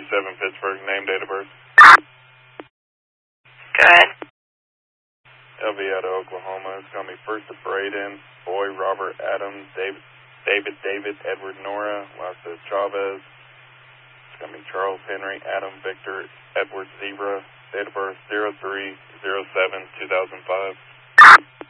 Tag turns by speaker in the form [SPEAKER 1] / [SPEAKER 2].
[SPEAKER 1] Pittsburgh. Name, date of birth.
[SPEAKER 2] Go ahead.
[SPEAKER 1] LV out of Oklahoma. It's going to be first to Braden, Boy, Robert, Adam, David, Edward, Nora. Last is Chavez. It's going to be Charles, Henry, Adam, Victor, Edward, Zebra. Date of birth 03/07/2005.